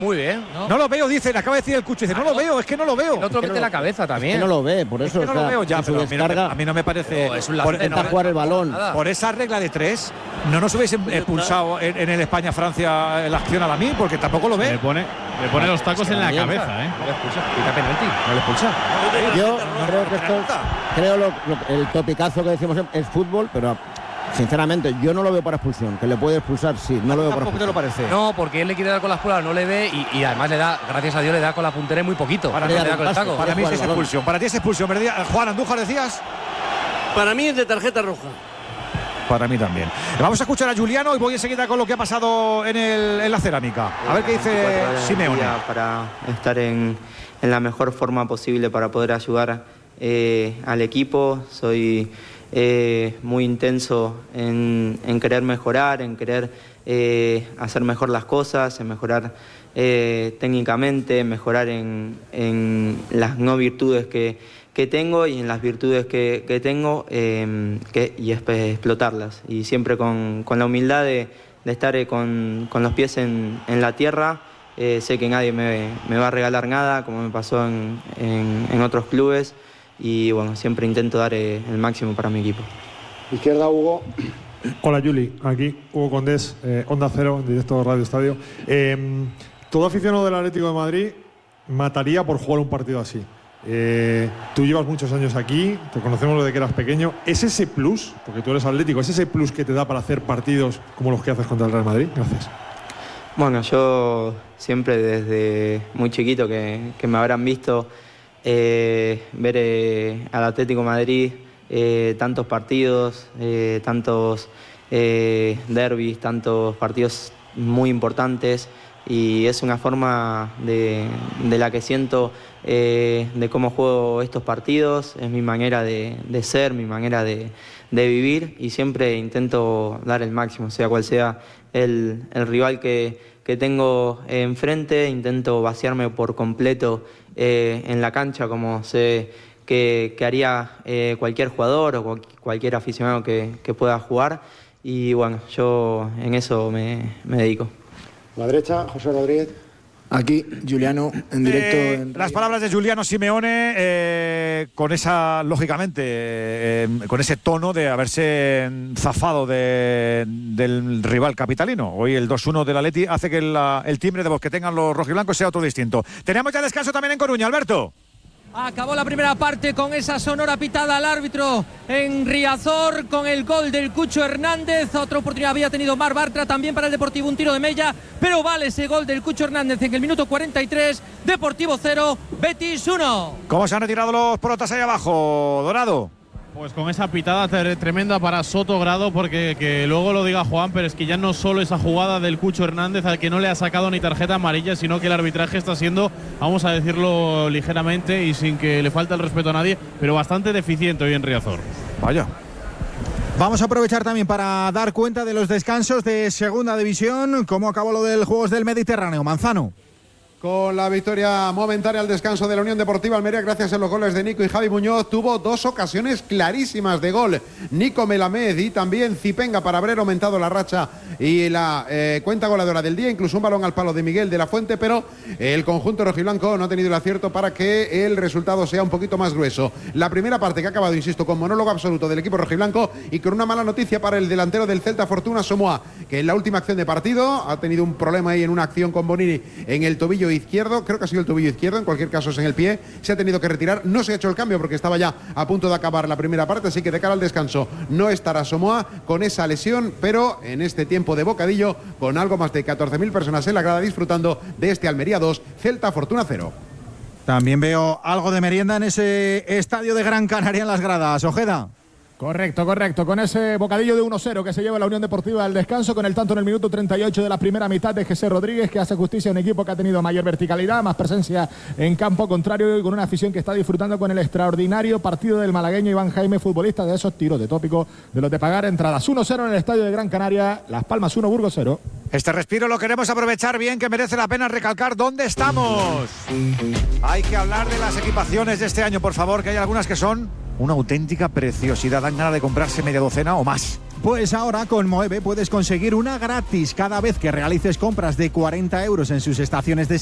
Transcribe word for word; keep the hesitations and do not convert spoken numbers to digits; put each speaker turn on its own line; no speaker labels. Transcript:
Muy bien, ¿no?
No lo veo, dice, le acaba de decir el Cucho, dice, no lo veo, es que no lo veo.
El otro
es que
mete
no
la cabeza también.
Es que no lo ve, por eso
es que no
está
lo veo ya,
en su
pero a mí, no me,
descarga.
a mí no me parece.
No, es un
por,
lance,
intenta
no,
jugar el
no,
balón.
nada.
por esa regla de tres, no nos hubiesen expulsado en, en el España-Francia la acción a la mí, porque tampoco lo
Le
ve.
pone, le pone los tacos en la
también,
cabeza, ¿eh?
No le expulsa, quita penalti, no le expulsa.
Yo creo que esto, creo lo, lo, el topicazo que decimos es fútbol, pero sinceramente yo no lo veo para expulsión. Que le puede expulsar, sí, no lo veo para
¿Tampoco te lo
expulsión.
parece?
No, porque él le quiere dar con la espalda, no le ve y, y además le da, gracias a Dios, le da con la puntera y muy poquito.
Para
le
mí,
da con el taco.
para mí
jugar
es
el balón.
expulsión. Para ti es expulsión, ¿verdad? Juan Andújar, decías.
Para mí es de tarjeta roja.
Para mí también. Vamos a escuchar a Juliano y voy enseguida con lo que ha pasado en, el, en la cerámica. A ver qué dice Simeone.
Para estar en, en la mejor forma posible para poder ayudar eh, al equipo. Soy eh, muy intenso en, en querer mejorar, en querer eh, hacer mejor las cosas, en mejorar eh, técnicamente, mejorar en, en las no virtudes que que tengo y en las virtudes que, que tengo eh, que, y es, explotarlas. Y siempre con, con la humildad de, de estar eh, con, con los pies en, en la tierra. Eh, sé que nadie me, me va a regalar nada, como me pasó en, en, en otros clubes. Y bueno, siempre intento dar eh, el máximo para mi equipo.
Izquierda, Hugo.
Hola, Juli. Aquí, Hugo Condés, eh, Onda Cero, en directo Radio Estadio. Eh, todo aficionado del Atlético de Madrid mataría por jugar un partido así. Eh, tú llevas muchos años aquí, te conocemos desde que eras pequeño. ¿Es ese plus, porque tú eres atlético, es ese plus que te da para hacer partidos como los que haces contra el Real Madrid? Gracias.
Bueno, yo siempre desde muy chiquito que, que me habrán visto eh, ver eh, al Atlético de Madrid eh, tantos partidos, eh, tantos eh, derbis, tantos partidos muy importantes. Y es una forma de, de la que siento eh, de cómo juego estos partidos, es mi manera de, de ser, mi manera de, de vivir y siempre intento dar el máximo, sea cual sea el, el rival que, que tengo enfrente, intento vaciarme por completo eh, en la cancha como sé que, que haría eh, cualquier jugador o cual, cualquier aficionado que, que pueda jugar y bueno, yo en eso me, me dedico.
La derecha, José Rodríguez.
Aquí, Juliano, en directo.
Eh,
en
las palabras de Juliano Simeone, eh, con esa, lógicamente, eh, con ese tono de haberse zafado de, del rival capitalino. Hoy el dos uno del Atleti hace que la, el timbre de voz que tengan los rojiblancos sea otro distinto. Tenemos ya descanso también en Coruña, Alberto.
Acabó la primera parte con esa sonora pitada al árbitro en Riazor con el gol del Cucho Hernández. Otra oportunidad había tenido Mar Bartra también para el Deportivo, un tiro de Mella, pero vale ese gol del Cucho Hernández en el minuto cuarenta y tres. Deportivo cero, Betis uno.
¿Cómo se han retirado los pelotas ahí abajo, Dorado?
Pues con esa pitada tremenda para Soto Grado, porque que luego lo diga Juan, pero es que ya no solo esa jugada del Cucho Hernández al que no le ha sacado ni tarjeta amarilla, sino que el arbitraje está siendo, vamos a decirlo ligeramente y sin que le falte el respeto a nadie, pero bastante deficiente hoy en Riazor.
Vaya.
Vamos a aprovechar también para dar cuenta de los descansos de Segunda División. ¿Cómo acabó lo del Juegos del Mediterráneo? Manzano.
Con la victoria momentánea al descanso de la Unión Deportiva Almería, gracias a los goles de Nico y Javi Muñoz, tuvo dos ocasiones clarísimas de gol. Nico Melamed y también Zipenga para haber aumentado la racha y la eh, cuenta goleadora del día, incluso un balón al palo de Miguel de la Fuente, pero el conjunto rojiblanco no ha tenido el acierto para que el resultado sea un poquito más grueso. La primera parte que ha acabado, insisto, con monólogo absoluto del equipo rojiblanco y con una mala noticia para el delantero del Celta, Fortuna Somoa, que en la última acción de partido ha tenido un problema ahí en una acción con Bonini en el tobillo izquierdo, creo que ha sido el tobillo izquierdo, en cualquier caso es en el pie, se ha tenido que retirar, no se ha hecho el cambio porque estaba ya a punto de acabar la primera parte, así que de cara al descanso no estará Somoa con esa lesión, pero en este tiempo de bocadillo, con algo más de catorce mil personas en la grada disfrutando de este Almería dos, Celta Fortuna cero.
También veo algo de merienda en ese estadio de Gran Canaria en las gradas. Ojeda.
Correcto, correcto, con ese bocadillo de uno cero que se lleva la Unión Deportiva al descanso, con el tanto en el minuto treinta y ocho de la primera mitad de José Rodríguez, que hace justicia a un equipo que ha tenido mayor verticalidad, más presencia en campo contrario y con una afición que está disfrutando con el extraordinario partido del malagueño Iván Jaime, futbolista de esos tiros de tópico, de los de pagar entradas. uno cero en el estadio de Gran Canaria, Las Palmas uno, Burgos cero.
Este respiro lo queremos aprovechar bien, que merece la pena recalcar dónde estamos. Hay que hablar de las equipaciones de este año, por favor, que hay algunas que son una auténtica preciosidad. Dan ganas de comprarse media docena o más.
Pues ahora con Moeve puedes conseguir una gratis cada vez que realices compras de cuarenta euros en sus estaciones de